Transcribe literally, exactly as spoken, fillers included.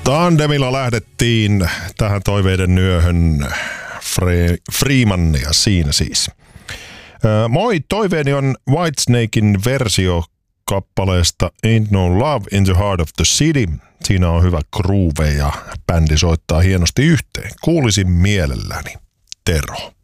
Tandemilla lähdettiin tähän toiveiden nyöhön. Fre- Freemania siinä siis. Öö, moi, toiveeni on Whitesnakein versio kappaleesta Ain't No Love in the Heart of the City. Siinä on hyvä groove ja bändi soittaa hienosti yhteen. Kuulisin mielelläni. Tero.